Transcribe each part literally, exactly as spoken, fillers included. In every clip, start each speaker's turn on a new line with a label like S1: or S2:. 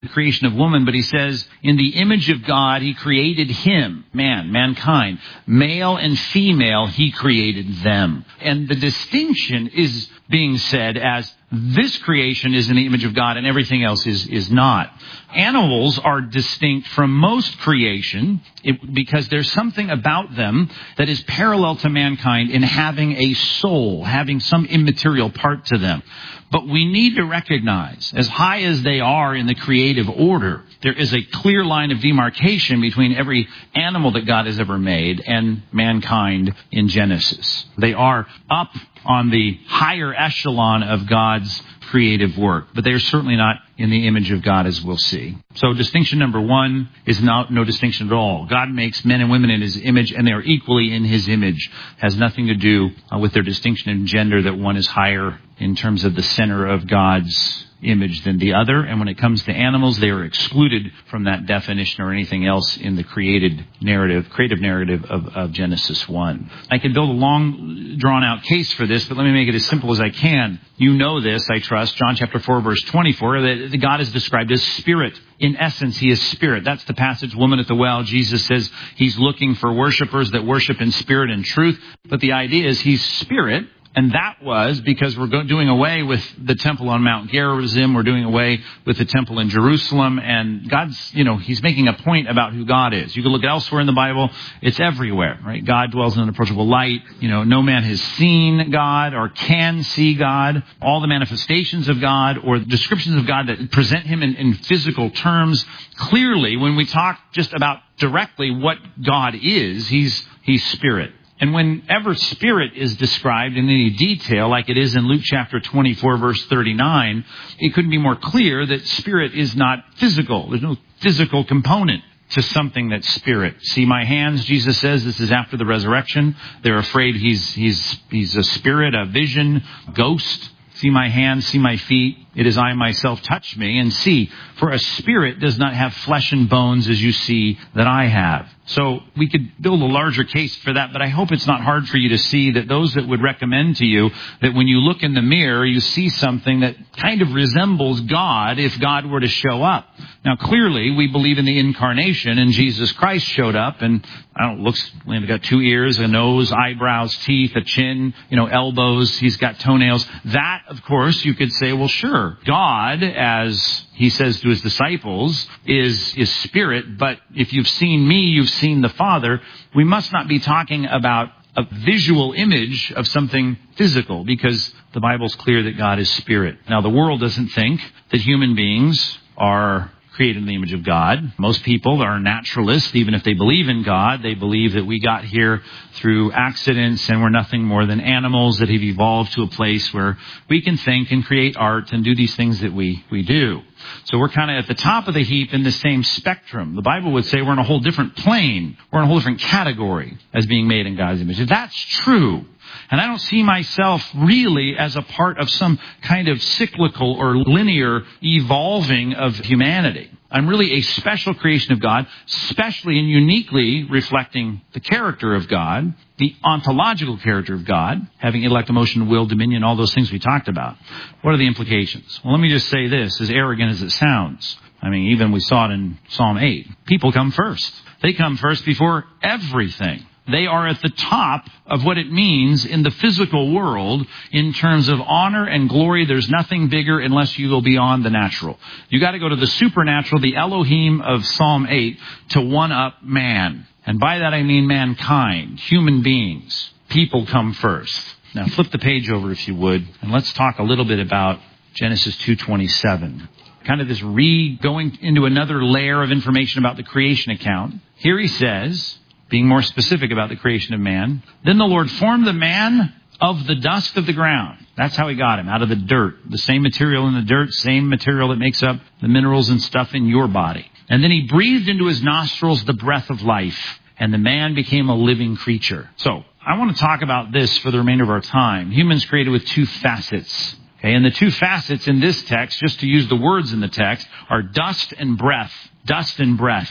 S1: the creation of woman, but he says, in the image of God, he created him, man, mankind. Male and female, he created them. And the distinction is being said as this creation is in the image of God and everything else is, is not. Animals are distinct from most creation it, because there's something about them that is parallel to mankind in having a soul, having some immaterial part to them. But we need to recognize, as high as they are in the creative order, there is a clear line of demarcation between every animal that God has ever made and mankind in Genesis. They are up on the higher echelon of God's creative work, but they are certainly not in the image of God, as we'll see. So distinction number one is not, no distinction at all. God makes men and women in his image, and they are equally in his image. It has nothing to do uh, with their distinction in gender, that one is higher in terms of the center of God's image than the other. And when it comes to animals, they are excluded from that definition or anything else in the created narrative, creative narrative of, of Genesis one. I could build a long, drawn-out case for this, but let me make it as simple as I can. You know this, I trust, John chapter four, verse twenty-four, that God is described as spirit. In essence, he is spirit. That's the passage, woman at the well. Jesus says he's looking for worshipers that worship in spirit and truth. But the idea is he's spirit. And that was because we're go- doing away with the temple on Mount Gerizim. We're doing away with the temple in Jerusalem. And God's, you know, he's making a point about who God is. You can look elsewhere in the Bible. It's everywhere, right? God dwells in unapproachable light. You know, no man has seen God or can see God. All the manifestations of God or the descriptions of God that present him in, in physical terms. Clearly, when we talk just about directly what God is, he's, he's spirit. And whenever spirit is described in any detail, like it is in Luke chapter twenty-four, verse thirty-nine, it couldn't be more clear that spirit is not physical. There's no physical component to something that's spirit. See my hands, Jesus says, this is after the resurrection. They're afraid he's, he's, he's a spirit, a vision, ghost. See my hands, see my feet. It is I myself, touch me and see. For a spirit does not have flesh and bones as you see that I have. So we could build a larger case for that, but I hope it's not hard for you to see that those that would recommend to you that when you look in the mirror, you see something that kind of resembles God if God were to show up. Now, clearly, we believe in the incarnation, and Jesus Christ showed up, and I don't know, looks, we've got two ears, a nose, eyebrows, teeth, a chin, you know, elbows, he's got toenails. That, of course, you could say, well, sure, God, as he says to his disciples, is, is spirit, but if you've seen me, you've seen the Father. We must not be talking about a visual image of something physical, because the Bible's clear that God is spirit. Now, the world doesn't think that human beings are created in the image of God. Most people are naturalists. Even if they believe in God, they believe that we got here through accidents and we're nothing more than animals that have evolved to a place where we can think and create art and do these things that we, we do. So we're kind of at the top of the heap in the same spectrum. The Bible would say we're in a whole different plane. We're in a whole different category as being made in God's image. If that's true, and I don't see myself really as a part of some kind of cyclical or linear evolving of humanity. I'm really a special creation of God, specially and uniquely reflecting the character of God, the ontological character of God, having intellect, emotion, will, dominion, all those things we talked about. What are the implications? Well, let me just say this, as arrogant as it sounds. I mean, even we saw it in Psalm eight. People come first. They come first before everything. They are at the top of what it means in the physical world in terms of honor and glory. There's nothing bigger unless you go beyond the natural. You got to go to the supernatural, the Elohim of Psalm eight, to one-up man. And by that I mean mankind, human beings. People come first. Now flip the page over if you would, and let's talk a little bit about Genesis two twenty-seven. Kind of this re going into another layer of information about the creation account. Here he says, being more specific about the creation of man, then the Lord formed the man of the dust of the ground. That's how he got him, out of the dirt. The same material in the dirt, same material that makes up the minerals and stuff in your body. And then he breathed into his nostrils the breath of life, and the man became a living creature. So I want to talk about this for the remainder of our time. Humans created with two facets. Okay, and the two facets in this text, just to use the words in the text, are dust and breath. Dust and breath.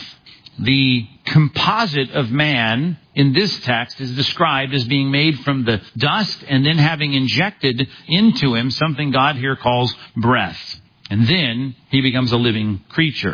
S1: The composite of man in this text is described as being made from the dust and then having injected into him something God here calls breath. And then he becomes a living creature.